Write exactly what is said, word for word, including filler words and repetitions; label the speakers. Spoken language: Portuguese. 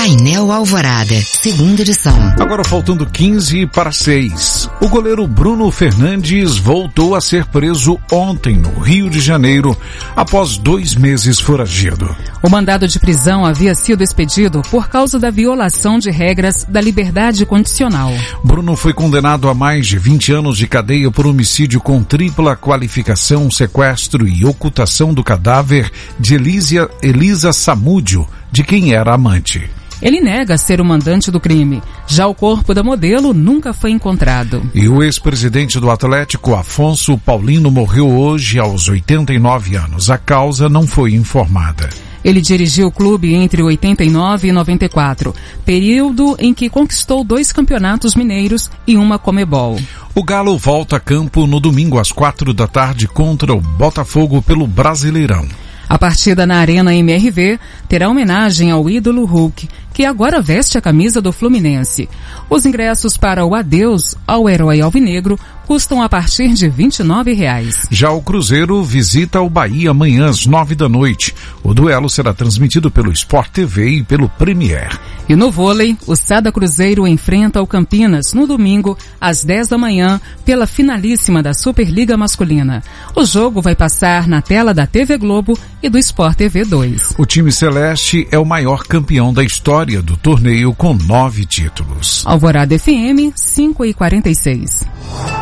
Speaker 1: Painel Alvorada, segunda edição.
Speaker 2: Agora faltando quinze para seis. O goleiro Bruno Fernandes voltou a ser preso ontem no Rio de Janeiro, após dois meses foragido.
Speaker 3: O mandado de prisão havia sido expedido por causa da violação de regras da liberdade condicional.
Speaker 2: Bruno foi condenado a mais de vinte anos de cadeia por homicídio com tripla qualificação, sequestro e ocultação do cadáver de Elisa, Elisa Samúdio, de quem era amante.
Speaker 3: Ele nega ser o mandante do crime. Já o corpo da modelo nunca foi encontrado.
Speaker 2: E o ex-presidente do Atlético, Afonso Paulino, morreu hoje aos oitenta e nove anos. A causa não foi informada.
Speaker 3: Ele dirigiu o clube entre oitenta e nove e noventa e quatro, período em que conquistou dois campeonatos mineiros e uma Comebol.
Speaker 2: O Galo volta a campo no domingo às quatro da tarde contra o Botafogo pelo Brasileirão.
Speaker 3: A partida na Arena M R V terá homenagem ao ídolo Hulk, que agora veste a camisa do Fluminense. Os ingressos para o adeus ao herói alvinegro custam a partir de vinte e nove reais.
Speaker 2: Já o Cruzeiro visita o Bahia amanhã às nove da noite. O duelo será transmitido pelo Sport T V e pelo Premier.
Speaker 3: E no vôlei, o Sada Cruzeiro enfrenta o Campinas no domingo às dez da manhã pela finalíssima da Superliga Masculina. O jogo vai passar na tela da T V Globo e do Sport T V dois.
Speaker 2: O time celeste é o maior campeão da história do torneio com nove títulos.
Speaker 3: Alvorada F M cinco e quarenta e seis.